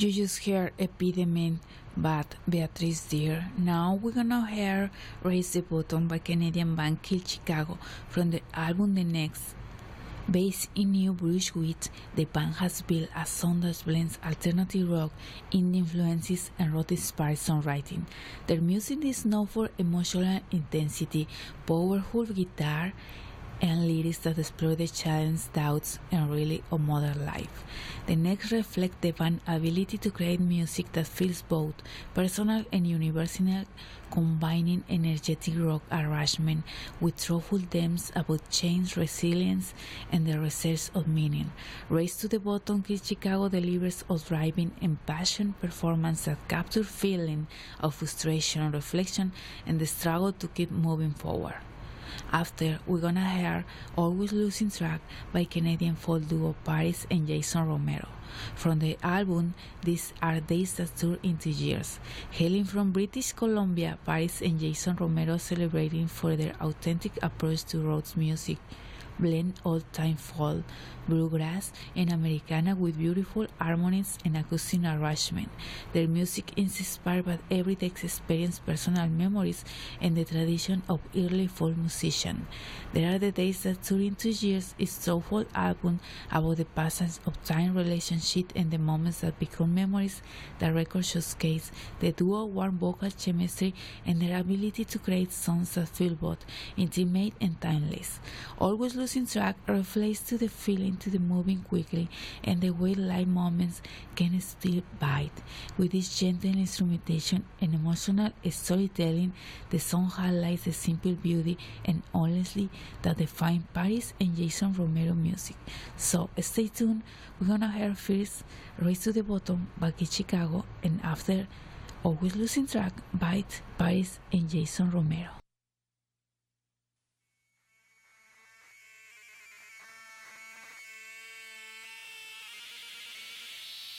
You just heard Epidemic by Beatrice Deer. Now we're gonna hear Raise the Bottom by Canadian band Kill Chicago from the album The Next. Based in New Brunswick, the band has built a sound that blends alternative rock, indie influences, and rock-inspired songwriting. Their music is known for emotional intensity, powerful guitar, and lyrics that explore the challenge, doubts, and really of modern life. The Next reflects the band's ability to create music that feels both personal and universal, combining energetic rock arrangement with thoughtful themes about change, resilience, and the research of meaning. Race to the Bottom, Kill Chicago delivers a driving and passionate performance that captures feeling of frustration, reflection, and the struggle to keep moving forward. After, we're gonna hear Always Losing Track by Canadian folk duo Paris and Jason Romero. From the album, these are Days That Turn Into Years. Hailing from British Columbia, Paris and Jason Romero celebrating for their authentic approach to rock music, blend old-time folk, bluegrass, and Americana with beautiful harmonies and acoustic arrangement. Their music is inspired by everyday experience, personal memories, and the tradition of early folk musicians. There Are the Days That Turn Into Years is a soulful album about the passage of time, relationship, and the moments that become memories. The record showcases the duo's warm vocal chemistry and their ability to create songs that feel both intimate and timeless. Always Losing Track reflects to the feeling to the moving quickly and the way light moments can still bite. With its gentle instrumentation and emotional storytelling, the song highlights the simple beauty and honesty that define Paris and Jason Romero music. So stay tuned. We're gonna hear first Race to the Bottom by Kill Chicago, and after Always Losing Track by Paris and Jason Romero.